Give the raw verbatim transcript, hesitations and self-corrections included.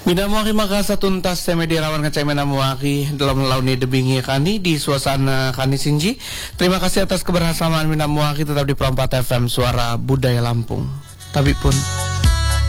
Minamuaki makasa tuntas sa medirawan nga chay minamuaki dalam launi debingi kani di suasana kani Sinji. Terima kasih atas kebersamaan minamuaki tetap di Perempat F M Suara Budaya Lampung. Tapi pun